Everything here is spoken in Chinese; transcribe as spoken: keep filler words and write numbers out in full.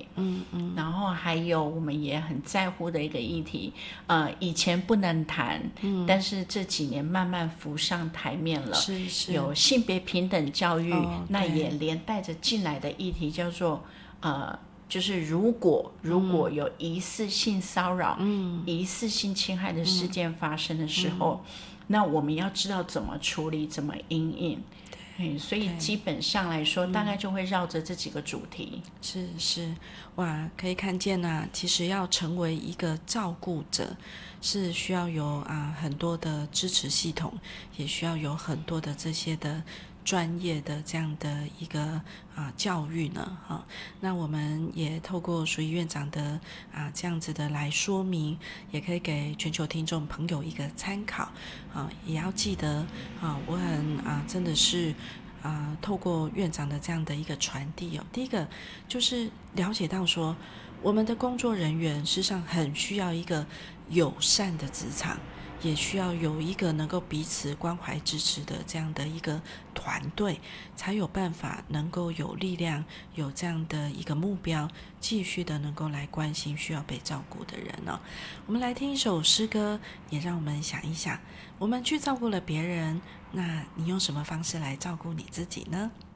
美， 嗯嗯， 然后还有我们也很在乎的一个议题，呃，以前不能谈， 嗯， 但是这几年慢慢浮上台面了， 是是， 有性别平等教育， 哦对那也连带着进来的议题叫做呃。就是如果如果有疑似性骚扰、 嗯疑似性侵害的事件发生的时候，那我们要知道怎么处理，怎么因应。嗯，所以基本上来说，大概就会绕着这几个主题。 是是，哇，可以看见啊，其实要成为一个照顾者，是需要有啊很多的支持系统，也需要有很多的这些的专业的这样的一个啊教育呢，哈、啊。那我们也透过淑仪院长的啊这样子的来说明，也可以给全球听众朋友一个参考啊，也要记得啊，我很啊真的是。啊、呃，透过院长的这样的一个传递哦，第一个就是了解到说，我们的工作人员事实上很需要一个友善的职场，也需要有一个能够彼此关怀支持的这样的一个团队，才有办法能够有力量，有这样的一个目标，继续的能够来关心需要被照顾的人哦。我们来听一首诗歌，也让我们想一想，我们去照顾了别人，那你用什么方式来照顾你自己呢？